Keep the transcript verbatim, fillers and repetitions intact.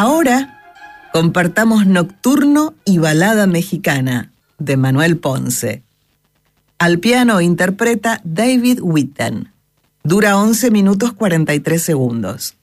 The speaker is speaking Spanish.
Ahora compartamos Nocturno y Balada Mexicana, de Manuel Ponce. Al piano interpreta David Witten. Dura once minutos cuarenta y tres segundos.